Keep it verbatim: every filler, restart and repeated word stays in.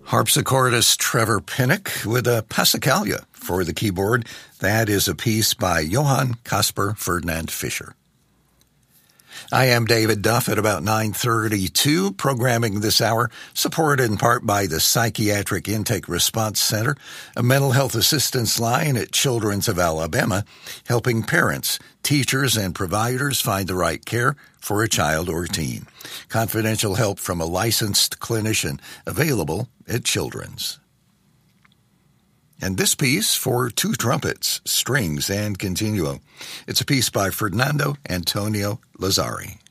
Harpsichordist Trevor Pinnock with a Passacaglia for the keyboard. That is a piece by Johann Caspar Ferdinand Fischer. I am David Duff at about nine thirty-two, programming this hour, supported in part by the Psychiatric Intake Response Center, a mental health assistance line at Children's of Alabama, helping parents, teachers, and providers find the right care for a child or teen. Confidential help from a licensed clinician available at Children's. And this piece for two trumpets, strings, and continuo. It's a piece by Fernando Antonio Lazzari.